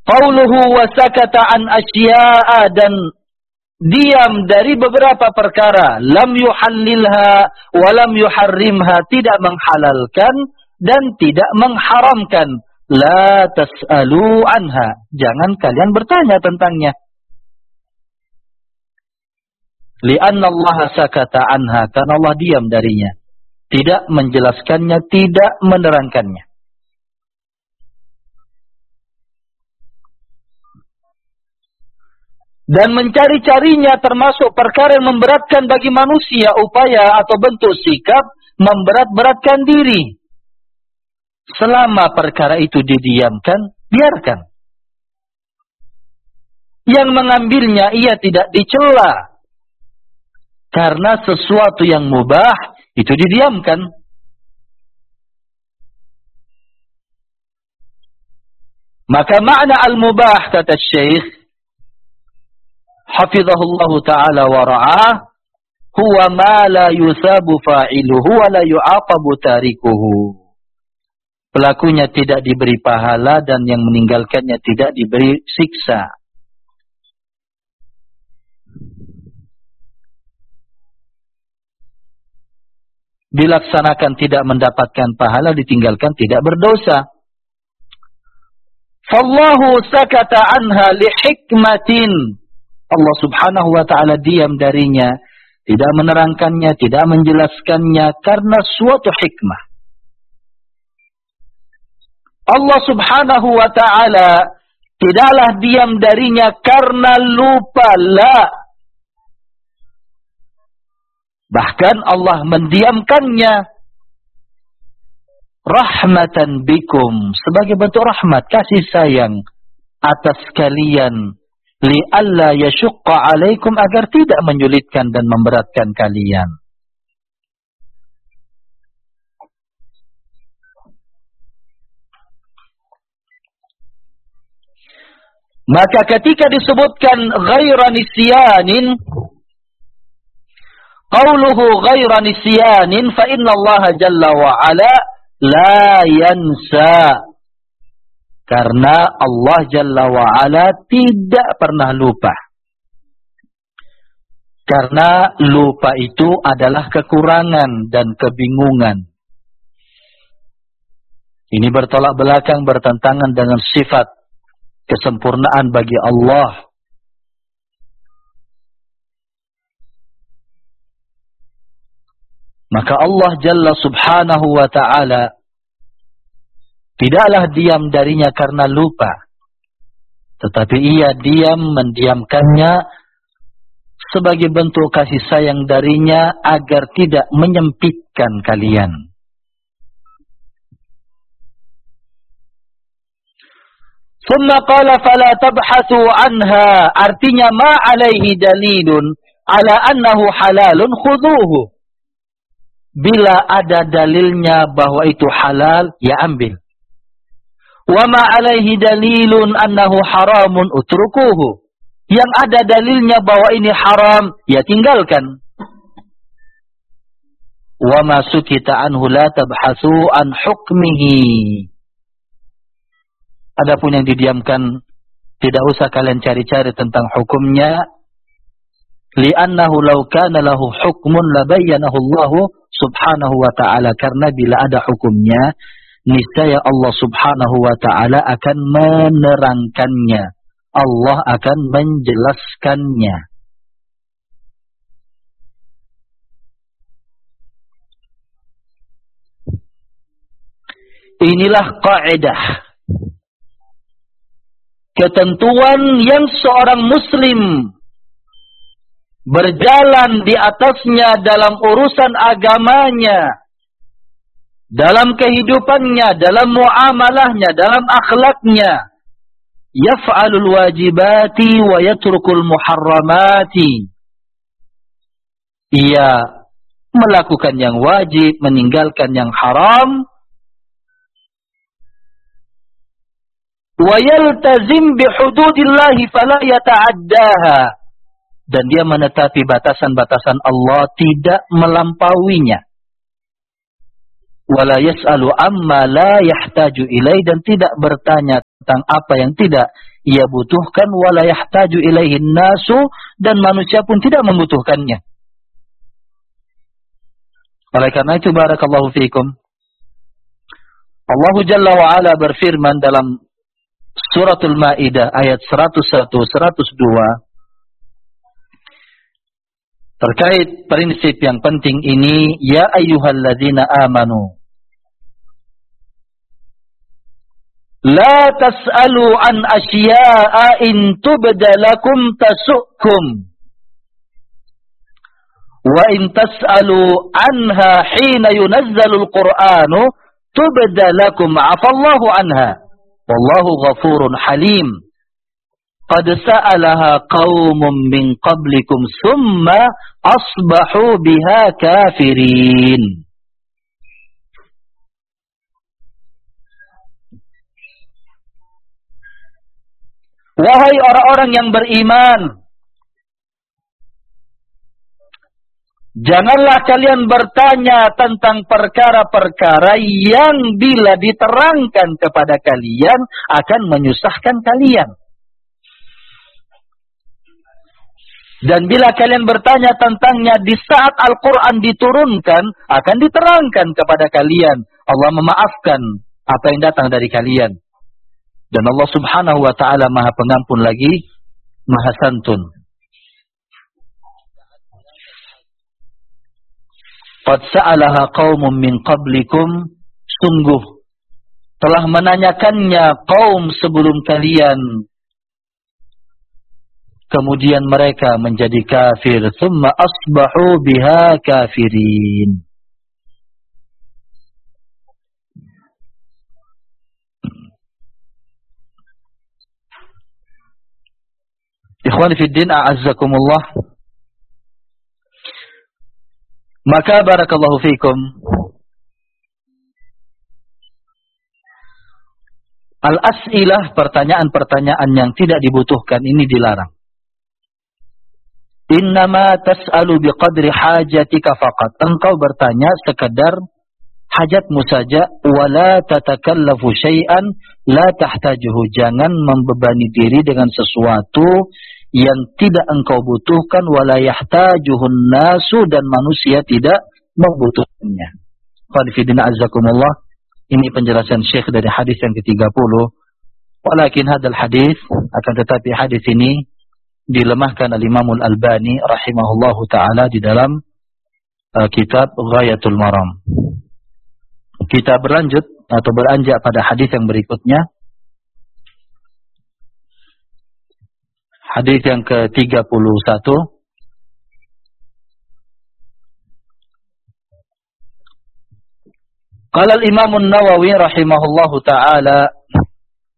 Qauluhu wa sakata an asya'a, dan diam dari beberapa perkara, lam yuhallilha wa lam yuharrimha, tidak menghalalkan dan tidak mengharamkan. La tas'alu anha, jangan kalian bertanya tentangnya. Li'anna Allah sakata anha, karena Allah diam darinya, tidak menjelaskannya, tidak menerangkannya. Dan mencari-carinya termasuk perkara yang memberatkan bagi manusia, upaya atau bentuk sikap memberat-beratkan diri. Selama perkara itu didiamkan, biarkan. Yang mengambilnya ia tidak dicela, karena sesuatu yang mubah itu didiamkan. Maka makna al-mubah, kata Syekh hafizahullah ta'ala wa ra'ah, huwa ma la yusabu fa'iluhu wa la yu'aqabu tarikuhu. Pelakunya tidak diberi pahala dan yang meninggalkannya tidak diberi siksa. Dilaksanakan tidak mendapatkan pahala, ditinggalkan tidak berdosa. Fallahu sakata anha li hikmatin. Allah subhanahu wa ta'ala diam darinya, tidak menerangkannya, tidak menjelaskannya karena suatu hikmah. Allah subhanahu wa ta'ala tidaklah diam darinya karena lupa, la. Bahkan Allah mendiamkannya rahmatan bikum, sebagai bentuk rahmat, kasih sayang atas kalian, li'alla yashukka alaikum, agar tidak menyulitkan dan memberatkan kalian. Maka ketika disebutkan ghaira nisyanin, qauluhu ghaira nisyanin, fa inna Allah jalla wa ala la yansa. Karena Allah jalla wa ala tidak pernah lupa. Karena lupa itu adalah kekurangan dan kebingungan. Ini bertolak belakang, bertentangan dengan sifat kesempurnaan bagi Allah. Maka Allah Jalla subhanahu wa ta'ala tidaklah diam darinya karena lupa, tetapi ia diam, mendiamkannya sebagai bentuk kasih sayang darinya agar tidak menyempitkan kalian. Thumma qala fala tabhathu anha, artinya ma alaihi dalilun ala annahu halalun khudhuhu. Bila ada dalilnya bahwa itu halal, ya ambil. Wa ma alaihi dalilun annahu haramun utrukuhu. Yang ada dalilnya bahwa ini haram, ya tinggalkan. Wa ma sukita anhu la tabhathu an hukmihi. Adapun yang didiamkan, tidak usah kalian cari-cari tentang hukumnya. Li'annahu law kana lahu hukmun labayyanahu Allah subhanahu wa ta'ala. Karena bila ada hukumnya, niscaya Allah subhanahu wa ta'ala akan menerangkannya. Allah akan menjelaskannya. Inilah kaidah, ketentuan yang seorang muslim berjalan di atasnya dalam urusan agamanya, dalam kehidupannya, dalam muamalahnya, dalam akhlaknya. Yaf'alul wajibati wa yatrukul muharramati. Ia melakukan yang wajib, meninggalkan yang haram. Wa yaltazim bihududillahi fala yata'addaha. Dan dia menetapi batasan-batasan Allah, tidak melampauinya. Wala yas'alu amma la yahtaju ilai, dan tidak bertanya tentang apa yang tidak ia butuhkan wala yahtaju ilaihi nasu, dan manusia pun tidak membutuhkannya. Oleh karena itu barakallahu fiikum, Allah Jalla wa Ala berfirman dalam Suratul Maidah ayat 101, 102 terkait prinsip yang penting ini, ya ayyuhalladzina amanu la tas'alu an asya'a in tubda lakum tasu'kum wa in tas'alu anha hina yunazzalul qur'anu tubda lakum afallahu anha wallahu ghafurun halim qad sa'alaha qaumun min qablikum summa asbahu biha kafirin. Wahai orang-orang yang beriman, janganlah kalian bertanya tentang perkara-perkara yang bila diterangkan kepada kalian akan menyusahkan kalian. Dan bila kalian bertanya tentangnya di saat Al-Quran diturunkan, akan diterangkan kepada kalian. Allah memaafkan apa yang datang dari kalian. Dan Allah Subhanahu wa ta'ala Maha Pengampun lagi, Maha Santun. Qad sa'alaha qaumun min qablikum, sungguh telah menanyakannya kaum sebelum kalian, kemudian mereka menjadi kafir, thumma asbahu biha kafirin. Ikhwani fi din, a'azzakumullah. Maka barakallahu fiikum, al-as'ilah, pertanyaan-pertanyaan yang tidak dibutuhkan ini dilarang. Innama tas'alu biqadri hajatika faqat. Engkau bertanya sekedar hajatmu saja. Wala tatakallafu syai'an la tahtajuhu. Jangan membebani diri dengan sesuatu yang tidak engkau butuhkan. Wala yahtajuhun nasu, dan manusia tidak membutuhkannya. Qadifidina azzakumullah. Ini penjelasan Syekh dari hadis yang ke-30. Walakin hadal hadis, akan tetapi hadis ini dilemahkan al-Imam Al-Albani rahimahullahu ta'ala di dalam kitab Ghayatul Maram. Kita berlanjut atau beranjak pada hadis yang berikutnya. Hadis yang ke-31. Qala al-Imam An-Nawawi rahimahullahu ta'ala